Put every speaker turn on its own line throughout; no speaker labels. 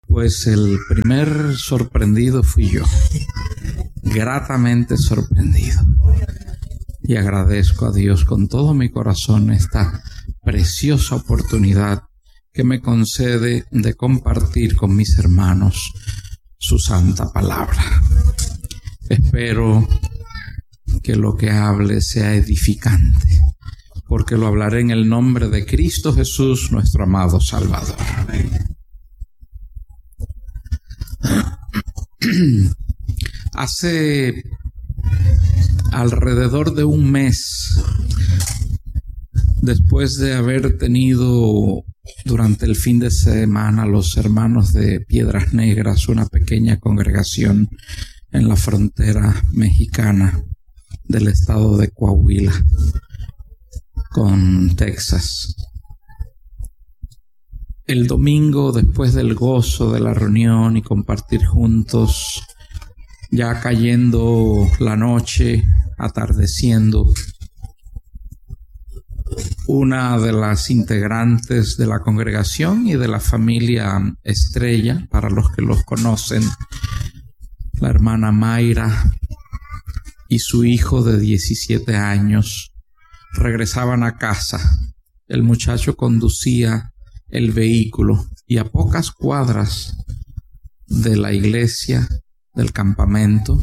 Pues el primer sorprendido fui yo, gratamente sorprendido. Y agradezco a Dios con todo mi corazón esta preciosa oportunidad que me concede de compartir con mis hermanos su santa palabra. Espero que lo que hable sea edificante, porque lo hablaré en el nombre de Cristo Jesús, nuestro amado Salvador. Hace alrededor de un mes, después de haber tenido durante el fin de semana los hermanos de Piedras Negras, una pequeña congregación en la frontera mexicana del estado de Coahuila con Texas. El domingo, después del gozo de la reunión y compartir juntos, ya cayendo la noche, atardeciendo, una de las integrantes de la congregación y de la familia Estrella, para los que los conocen, la hermana Mayra y su hijo de 17 años, regresaban a casa. El muchacho conducía el vehículo y a pocas cuadras de la iglesia, del campamento,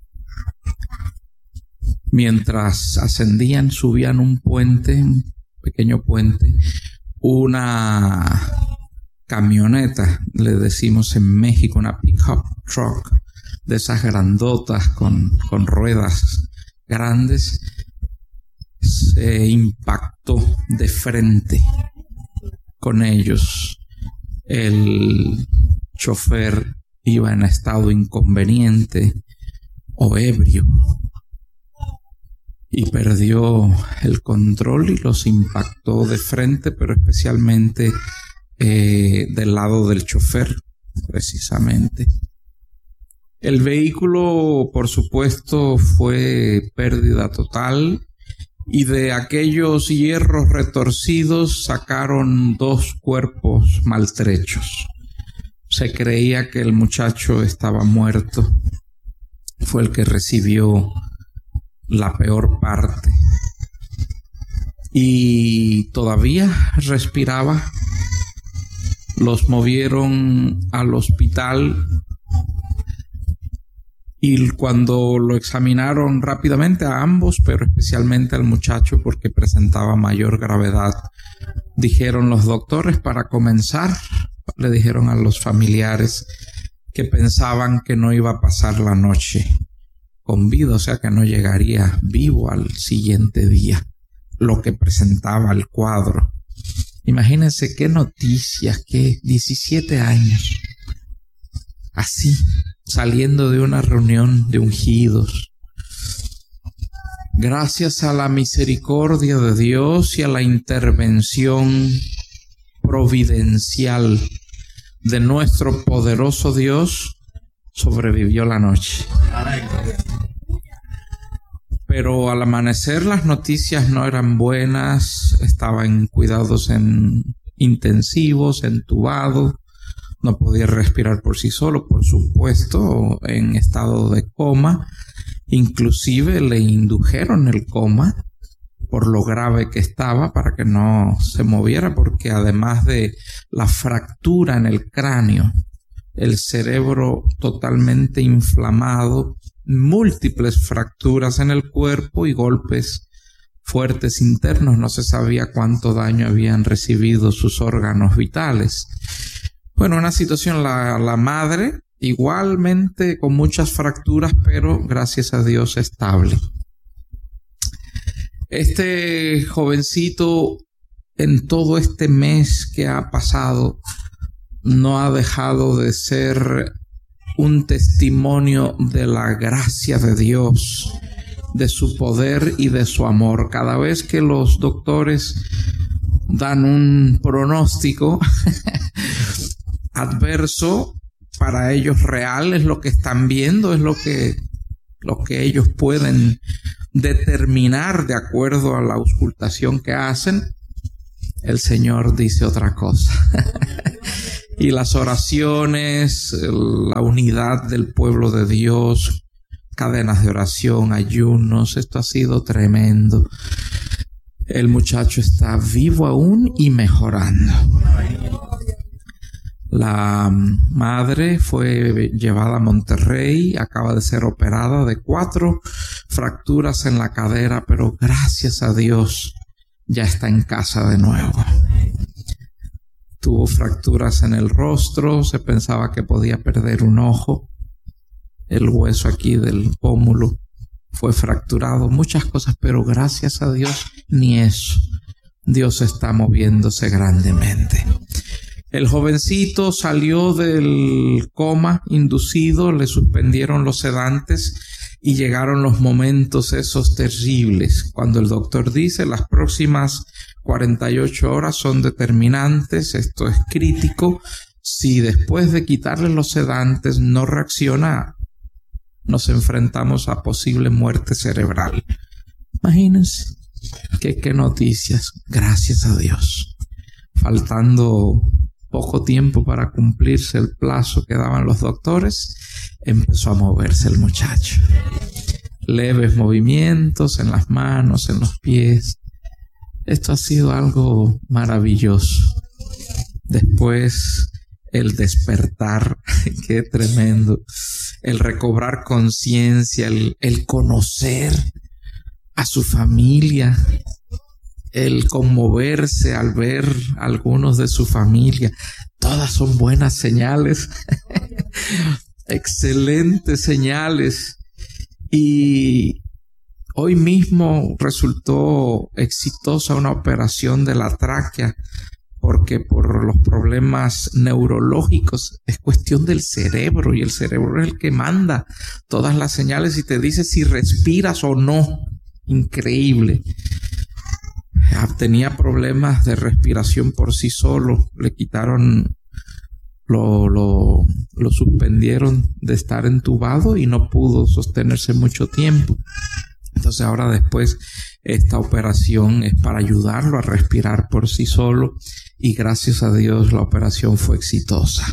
mientras ascendían, subían un puente, un pequeño puente, una camioneta, le decimos en México, una pickup truck, de esas grandotas con ruedas grandes, se impactó de frente con ellos. El chofer iba en estado inconveniente o ebrio y perdió el control y los impactó de frente, pero especialmente del lado del chofer, precisamente. El vehículo, por supuesto, fue pérdida total, y de aquellos hierros retorcidos sacaron 2 cuerpos maltrechos. Se creía que el muchacho estaba muerto. Fue el que recibió la peor parte. Y todavía respiraba. Los movieron al hospital. Y cuando lo examinaron rápidamente a ambos, pero especialmente al muchacho porque presentaba mayor gravedad, dijeron los doctores, para comenzar, le dijeron a los familiares que pensaban que no iba a pasar la noche con vida, o sea que no llegaría vivo al siguiente día, lo que presentaba el cuadro. Imagínense qué noticias, que 17 años, así, saliendo de una reunión de ungidos. Gracias a la misericordia de Dios y a la intervención providencial de nuestro poderoso Dios, sobrevivió la noche. Pero al amanecer las noticias no eran buenas. Estaba en cuidados intensivos, entubado. No podía respirar por sí solo, por supuesto, en estado de coma. Inclusive le indujeron el coma por lo grave que estaba, para que no se moviera, porque además de la fractura en el cráneo, el cerebro totalmente inflamado, múltiples fracturas en el cuerpo y golpes fuertes internos, no se sabía cuánto daño habían recibido sus órganos vitales. Bueno, una situación, la madre igualmente con muchas fracturas, pero gracias a Dios estable. Este jovencito, en todo este mes que ha pasado, no ha dejado de ser un testimonio de la gracia de Dios, de su poder y de su amor. Cada vez que los doctores dan un pronóstico adverso, para ellos real, es lo que están viendo, es lo que ellos pueden determinar de acuerdo a la auscultación que hacen, el Señor dice otra cosa. Y las oraciones, la unidad del pueblo de Dios, cadenas de oración, ayunos, esto ha sido tremendo. El muchacho está vivo aún y mejorando. La madre fue llevada a Monterrey, acaba de ser operada de 4 fracturas en la cadera, pero gracias a Dios ya está en casa de nuevo. Tuvo fracturas en el rostro, se pensaba que podía perder un ojo, el hueso aquí del pómulo fue fracturado, muchas cosas, pero gracias a Dios ni eso. Dios está moviéndose grandemente. El jovencito salió del coma inducido, le suspendieron los sedantes y llegaron los momentos esos terribles, cuando el doctor dice las próximas 48 horas son determinantes, esto es crítico. Si después de quitarle los sedantes no reacciona, nos enfrentamos a posible muerte cerebral. Imagínense qué noticias. Gracias a Dios. Faltando poco tiempo para cumplirse el plazo que daban los doctores, empezó a moverse el muchacho. Leves movimientos en las manos, en los pies. Esto ha sido algo maravilloso. Después el despertar, qué tremendo. El recobrar conciencia, el conocer a su familia, el conmoverse al ver a algunos de su familia. Todas son buenas señales. Excelentes señales. Y hoy mismo resultó exitosa una operación de la tráquea, porque por los problemas neurológicos es cuestión del cerebro, y el cerebro es el que manda todas las señales y te dice si respiras o no. Increíble. Tenía problemas de respiración por sí solo, le quitaron, lo suspendieron de estar entubado y no pudo sostenerse mucho tiempo. Entonces ahora después esta operación es para ayudarlo a respirar por sí solo, y gracias a Dios la operación fue exitosa.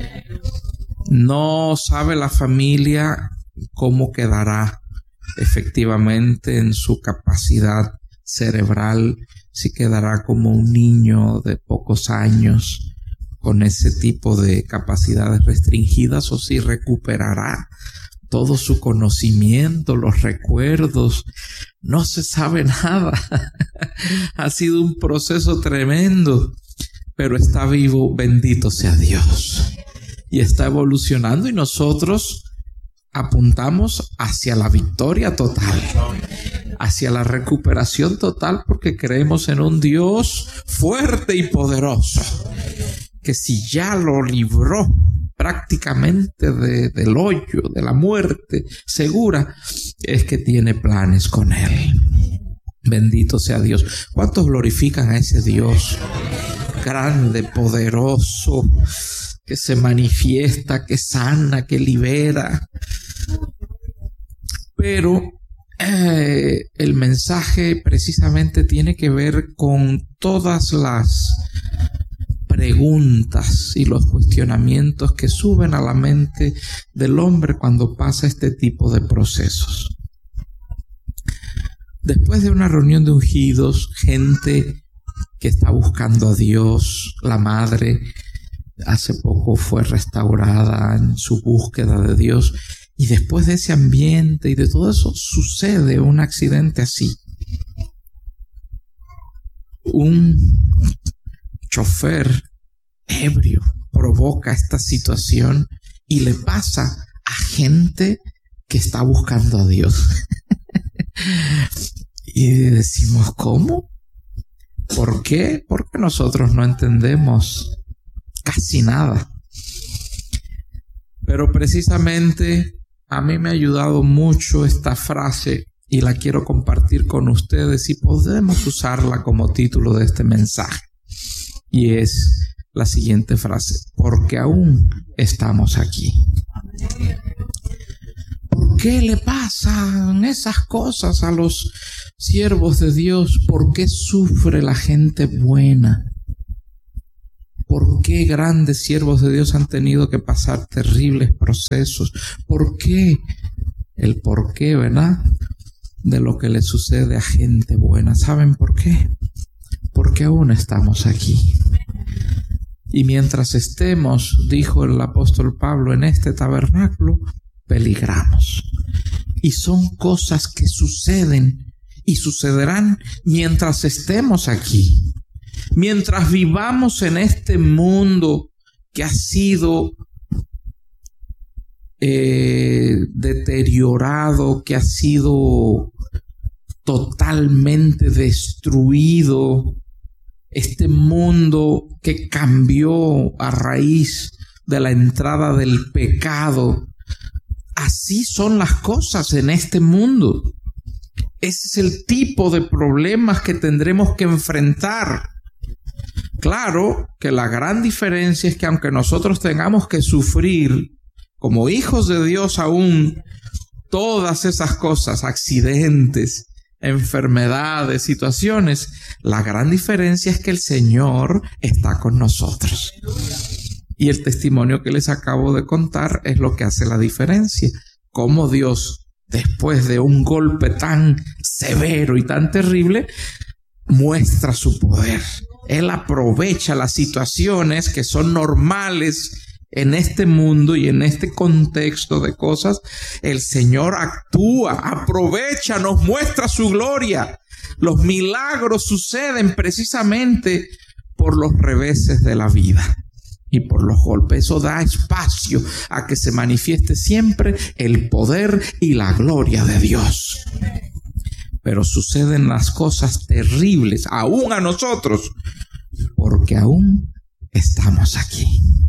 No sabe la familia cómo quedará efectivamente en su capacidad cerebral, si quedará como un niño de pocos años con ese tipo de capacidades restringidas, o si recuperará todo su conocimiento, los recuerdos. No se sabe nada. Ha sido un proceso tremendo, pero está vivo, bendito sea Dios. Y está evolucionando, y nosotros apuntamos hacia la victoria total, hacia la recuperación total, porque creemos en un Dios fuerte y poderoso, que si ya lo libró prácticamente del hoyo, de la muerte segura, es que tiene planes con él. Bendito sea Dios. ¿Cuántos glorifican a ese Dios grande, poderoso, que se manifiesta, que sana, que libera? Pero el mensaje precisamente tiene que ver con todas las preguntas y los cuestionamientos que suben a la mente del hombre cuando pasa este tipo de procesos. Después de una reunión de ungidos, gente que está buscando a Dios, la madre hace poco fue restaurada en su búsqueda de Dios, y después de ese ambiente y de todo eso sucede un accidente así. Un chofer ebrio provoca esta situación y le pasa a gente que está buscando a Dios. Y decimos, ¿cómo? ¿Por qué? Porque nosotros no entendemos casi nada. Pero precisamente a mí me ha ayudado mucho esta frase y la quiero compartir con ustedes, y podemos usarla como título de este mensaje. Y es la siguiente frase: porque aún estamos aquí. ¿Por qué le pasan esas cosas a los siervos de Dios? ¿Por qué sufre la gente buena? ¿Por qué grandes siervos de Dios han tenido que pasar terribles procesos? ¿Por qué? El porqué, ¿verdad? De lo que le sucede a gente buena. ¿Saben por qué? Porque aún estamos aquí. Y mientras estemos, dijo el apóstol Pablo, en este tabernáculo, peligramos. Y son cosas que suceden y sucederán mientras estemos aquí. Mientras vivamos en este mundo que ha sido deteriorado, que ha sido totalmente destruido, este mundo que cambió a raíz de la entrada del pecado. Así son las cosas en este mundo. Ese es el tipo de problemas que tendremos que enfrentar. Claro que la gran diferencia es que aunque nosotros tengamos que sufrir como hijos de Dios aún todas esas cosas, accidentes, enfermedades, situaciones, la gran diferencia es que el Señor está con nosotros. Y el testimonio que les acabo de contar es lo que hace la diferencia. Cómo Dios, después de un golpe tan severo y tan terrible, muestra su poder. Él aprovecha las situaciones que son normales en este mundo y en este contexto de cosas. El Señor actúa, aprovecha, nos muestra su gloria. Los milagros suceden precisamente por los reveses de la vida y por los golpes. Eso da espacio a que se manifieste siempre el poder y la gloria de Dios. Pero suceden las cosas terribles, aún a nosotros, porque aún estamos aquí.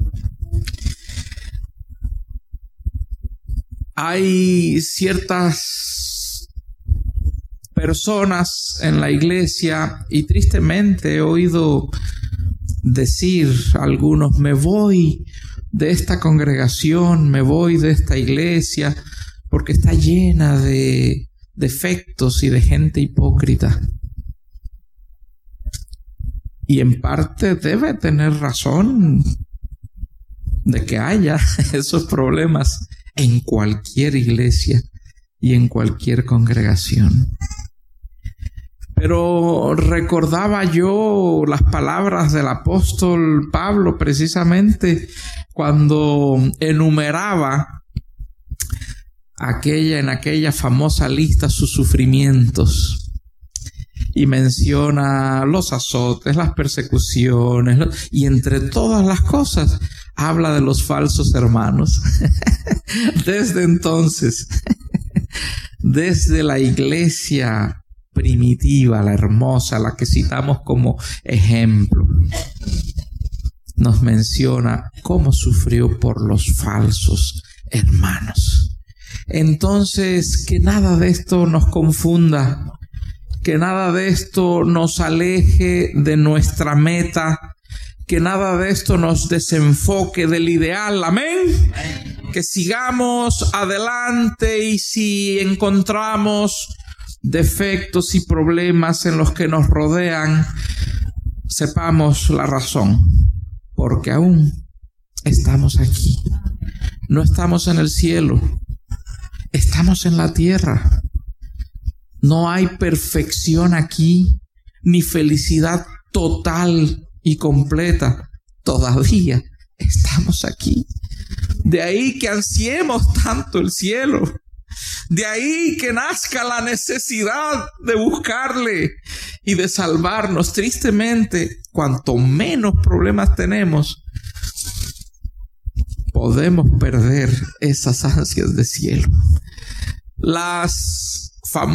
Hay ciertas personas en la iglesia, y tristemente he oído decir a algunos: me voy de esta congregación, me voy de esta iglesia, porque está llena de defectos y de gente hipócrita. Y en parte debe tener razón de que haya esos problemas en cualquier iglesia y en cualquier congregación. Pero recordaba yo las palabras del apóstol Pablo precisamente cuando enumeraba en aquella famosa lista sus sufrimientos, y menciona los azotes, las persecuciones, y entre todas las cosas habla de los falsos hermanos. Desde entonces, desde la iglesia primitiva, la hermosa, la que citamos como ejemplo, nos menciona cómo sufrió por los falsos hermanos. Entonces, que nada de esto nos confunda, que nada de esto nos aleje de nuestra meta, que nada de esto nos desenfoque del ideal. Amén. Que sigamos adelante, y si encontramos defectos y problemas en los que nos rodean, sepamos la razón, porque aún estamos aquí. No estamos en el cielo, estamos en la tierra. No hay perfección aquí, ni felicidad total y completa. Todavía estamos aquí. De ahí que ansiemos tanto el cielo. De ahí que nazca la necesidad de buscarle y de salvarnos. Tristemente, cuanto menos problemas tenemos, podemos perder esas ansias de cielo. Las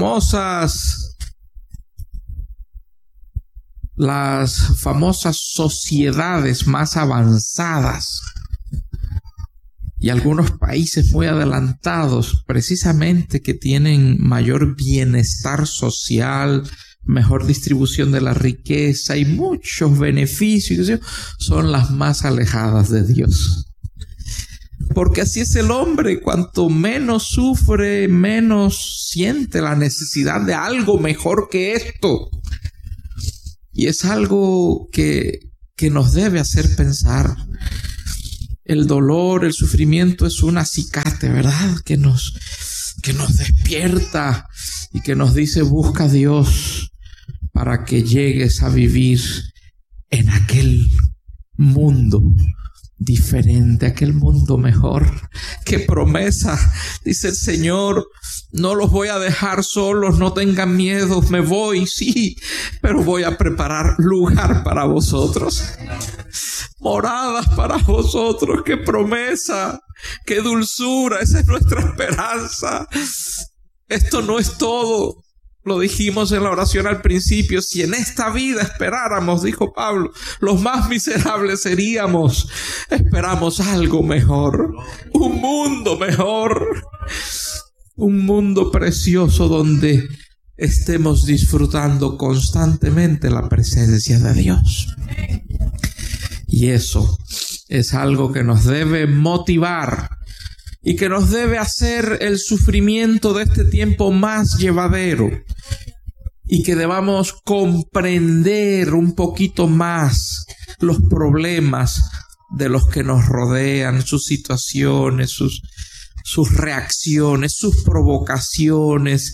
famosas sociedades más avanzadas y algunos países muy adelantados, precisamente que tienen mayor bienestar social, mejor distribución de la riqueza y muchos beneficios, son las más alejadas de Dios. Porque así es el hombre: cuanto menos sufre, menos siente la necesidad de algo mejor que esto. Y es algo que que nos debe hacer pensar. El dolor, el sufrimiento es un acicate, ¿verdad? Que nos despierta y que nos dice: busca a Dios para que llegues a vivir en aquel mundo diferente, aquel mundo mejor. ¡Qué promesa! Dice el Señor: no los voy a dejar solos, no tengan miedo, me voy, sí, pero voy a preparar lugar para vosotros, moradas para vosotros. ¡Qué promesa! ¡Qué dulzura! Esa es nuestra esperanza. Esto no es todo. Lo dijimos en la oración al principio: si en esta vida esperáramos, dijo Pablo, los más miserables seríamos. Esperamos algo mejor, un mundo mejor, un mundo precioso donde estemos disfrutando constantemente la presencia de Dios. Y eso es algo que nos debe motivar y que nos debe hacer el sufrimiento de este tiempo más llevadero, y que debamos comprender un poquito más los problemas de los que nos rodean, sus situaciones, sus reacciones, sus provocaciones.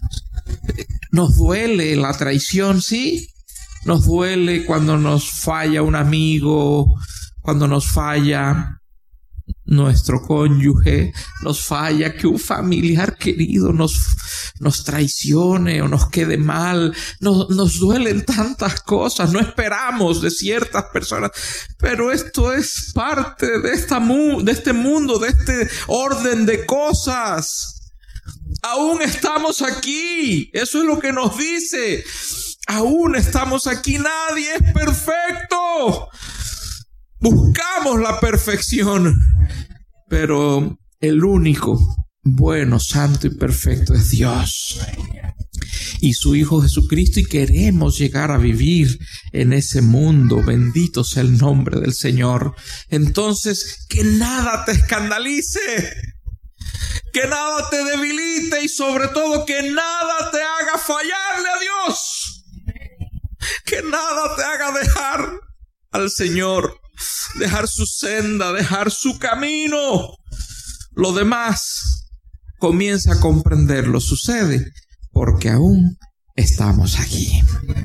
Nos duele la traición, ¿sí? Nos duele cuando nos falla un amigo, cuando nos falla nuestro cónyuge, nos falla que un familiar querido nos traicione o nos quede mal. Nos duelen tantas cosas, no esperamos de ciertas personas, pero esto es parte de este mundo, de este orden de cosas. Aún estamos aquí, eso es lo que nos dice. Aún estamos aquí, nadie es perfecto. Buscamos la perfección, pero el único bueno, santo y perfecto es Dios y su Hijo Jesucristo, y queremos llegar a vivir en ese mundo. Bendito sea el nombre del Señor. Entonces, que nada te escandalice, que nada te debilite, y sobre todo que nada te haga fallarle a Dios, que nada te haga dejar al Señor, dejar su senda, dejar su camino. Lo demás comienza a comprenderlo. Sucede porque aún estamos aquí.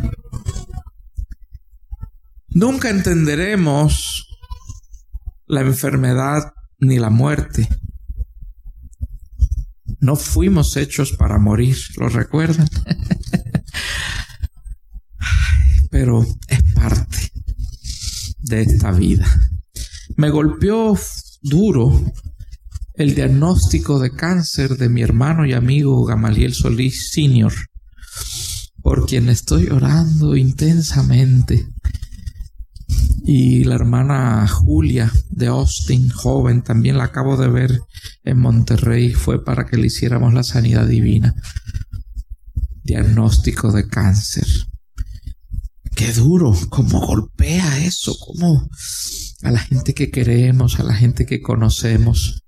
Nunca entenderemos la enfermedad ni la muerte. No fuimos hechos para morir, ¿lo recuerdan? Pero es parte de esta vida. Me golpeó duro el diagnóstico de cáncer de mi hermano y amigo Gamaliel Solís Sr., por quien estoy orando intensamente. Y la hermana Julia de Austin, joven, también la acabo de ver en Monterrey, fue para que le hiciéramos la sanidad divina. Diagnóstico de cáncer. Qué duro, cómo golpea eso, cómo a la gente que queremos, a la gente que conocemos.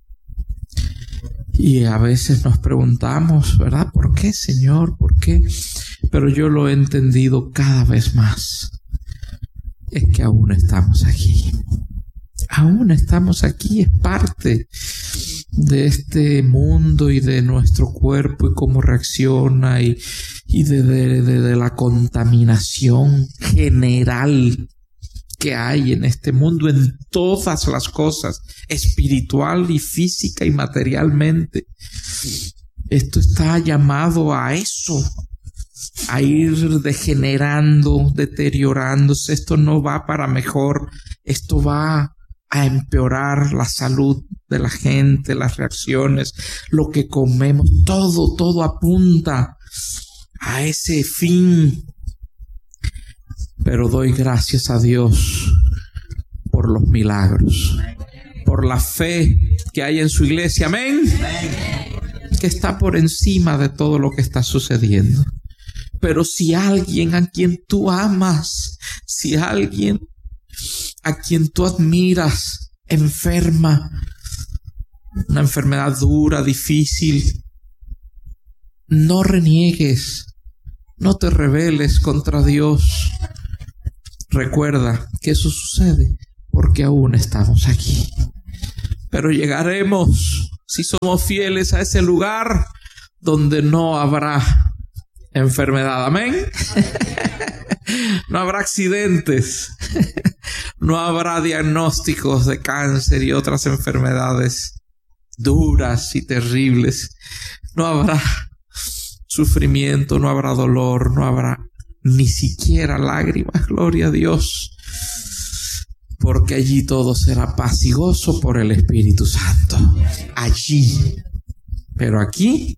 Y a veces nos preguntamos, ¿verdad? ¿Por qué, Señor? ¿Por qué? Pero yo lo he entendido cada vez más. Es que aún estamos aquí. Aún estamos aquí, es parte de este mundo y de nuestro cuerpo y cómo reacciona y de la contaminación general que hay en este mundo, en todas las cosas, espiritual y física y materialmente. Esto está llamado a eso, a ir degenerando, deteriorándose. Esto no va para mejor, esto va a empeorar la salud de la gente, las reacciones, lo que comemos, todo apunta a ese fin. Pero doy gracias a Dios por los milagros, por la fe que hay en su iglesia, amén, que está por encima de todo lo que está sucediendo. Pero si alguien a quien tú amas, si alguien a quien tú admiras enferma, una enfermedad dura, difícil, no reniegues, no te rebeles contra Dios. Recuerda que eso sucede porque aún estamos aquí. Pero llegaremos, si somos fieles, a ese lugar donde no habrá enfermedad. Amén. No habrá accidentes. No habrá diagnósticos de cáncer y otras enfermedades duras y terribles. No habrá sufrimiento, no habrá dolor, no habrá ni siquiera lágrimas. Gloria a Dios. Porque allí todo será paz y gozo por el Espíritu Santo. Allí. Pero aquí,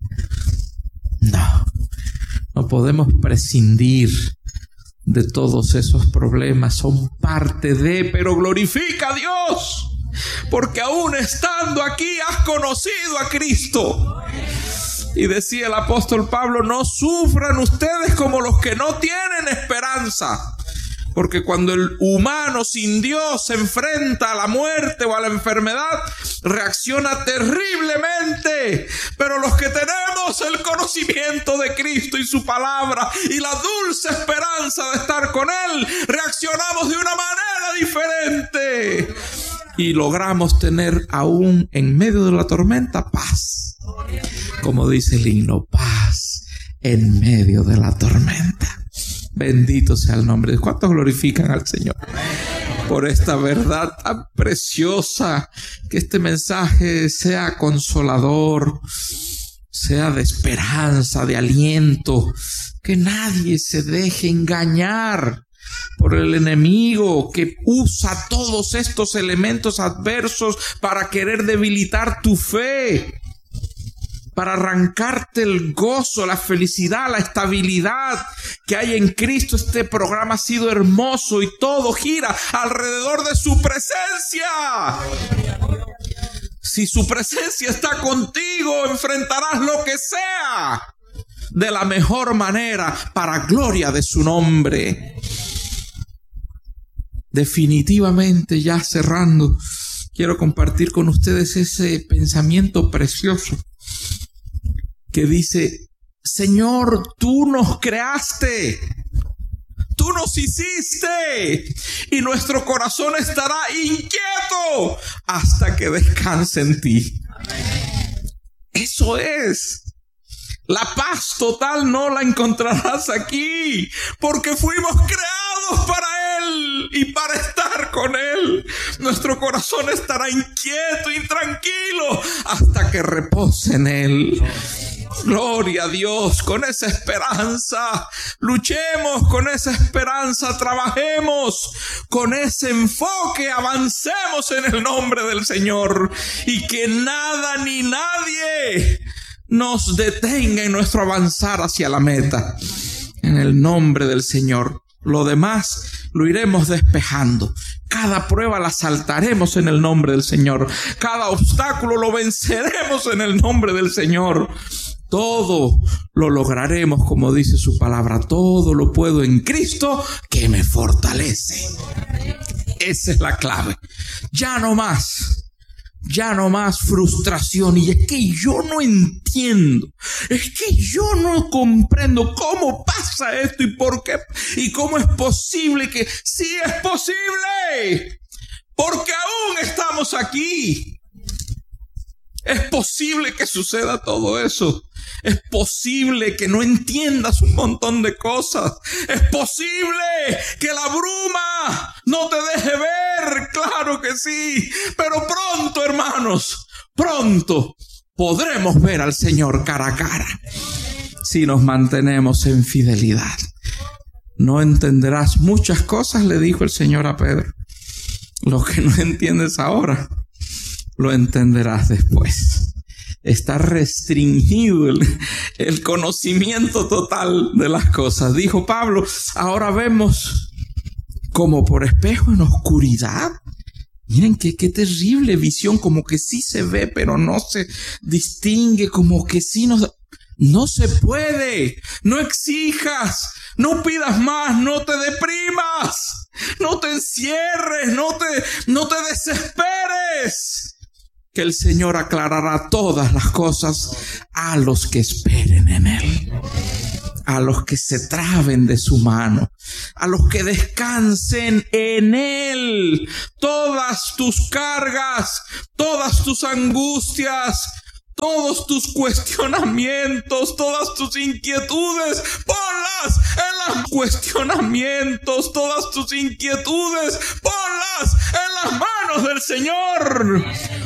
no podemos prescindir de todos esos problemas. Son parte de, pero glorifica a Dios. Porque aún estando aquí has conocido a Cristo. Y decía el apóstol Pablo, no sufran ustedes como los que no tienen esperanza. Porque cuando el humano sin Dios se enfrenta a la muerte o a la enfermedad, reacciona terriblemente. Pero los que tenemos el conocimiento de Cristo y su palabra y la dulce esperanza de estar con Él, reaccionamos de una manera diferente. Y logramos tener aún en medio de la tormenta paz. Como dice el himno, paz en medio de la tormenta. Bendito sea el nombre de Dios. ¿Cuántos glorifican al Señor por esta verdad tan preciosa? Que este mensaje sea consolador, sea de esperanza, de aliento. Que nadie se deje engañar por el enemigo que usa todos estos elementos adversos para querer debilitar tu fe, para arrancarte el gozo, la felicidad, la estabilidad que hay en Cristo. Este programa ha sido hermoso y todo gira alrededor de su presencia. Si su presencia está contigo, enfrentarás lo que sea de la mejor manera para gloria de su nombre. Definitivamente, ya cerrando, quiero compartir con ustedes ese pensamiento precioso que dice: Señor, tú nos creaste, tú nos hiciste, y nuestro corazón estará inquieto hasta que descanse en ti. Eso es. La paz total no la encontrarás aquí, porque fuimos creados para Él y para estar con Él. Nuestro corazón estará inquieto y tranquilo hasta que repose en Él. Gloria a Dios. Con esa esperanza luchemos, con esa esperanza trabajemos, con ese enfoque avancemos en el nombre del Señor, y que nada ni nadie nos detenga en nuestro avanzar hacia la meta, en el nombre del Señor. Lo demás lo iremos despejando. Cada prueba la saltaremos en el nombre del Señor. Cada obstáculo lo venceremos en el nombre del Señor. Todo lo lograremos, como dice su palabra. Todo lo puedo en Cristo que me fortalece. Esa es la clave. Ya no más frustración. Y es que yo no entiendo, es que yo no comprendo cómo pasa esto y por qué, y cómo es posible que sí es posible, porque aún estamos aquí. Es posible que suceda todo eso. Es posible que no entiendas un montón de cosas. Es posible que la bruma no te deje ver. Claro que sí. Pero pronto, hermanos, pronto podremos ver al Señor cara a cara si nos mantenemos en fidelidad. No entenderás muchas cosas, le dijo el Señor a Pedro. Lo que no entiendes ahora, lo entenderás después. Está restringido el conocimiento total de las cosas. Dijo Pablo, ahora vemos como por espejo en oscuridad. Miren qué terrible visión, como que sí se ve, pero no se distingue, como que sí no se puede. No exijas, no pidas más, no te deprimas, no te encierres, no te desesperes. Que el Señor aclarará todas las cosas a los que esperen en Él. a los que se traben de su mano, a los que descansen en Él. Todas tus cargas, todas tus angustias, todos tus cuestionamientos, todas tus inquietudes, ponlas en los cuestionamientos, todas tus inquietudes, ponlas en las manos del Señor.